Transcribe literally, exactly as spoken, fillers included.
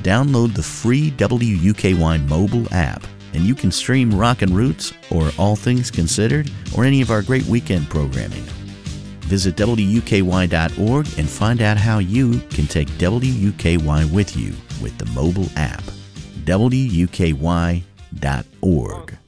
Download the free W U K Y mobile app, and you can stream Rockin' Roots or All Things Considered or any of our great weekend programming. Visit W U K Y dot org and find out how you can take W U K Y with you with the mobile app. W U K Y dot org.